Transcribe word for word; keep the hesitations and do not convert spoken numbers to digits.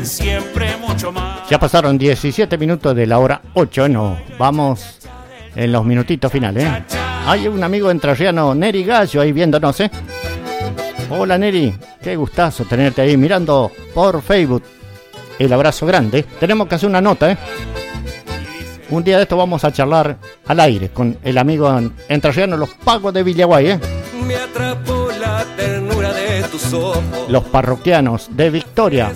den siempre mucho más. Ya pasaron diecisiete minutos de la hora ocho, no, vamos en los minutitos finales, ¿eh? Hay un amigo entrerriano, Neri Gallo, ahí viéndonos, ¿eh? Hola Neri, qué gustazo tenerte ahí mirando por Facebook. El abrazo grande. Tenemos que hacer una nota, ¿eh? Un día de esto vamos a charlar al aire con el amigo entrerriano Los Pagos de Villaguay, ¿eh? Me atrapó la ternura de tus ojos. Los parroquianos de Victoria.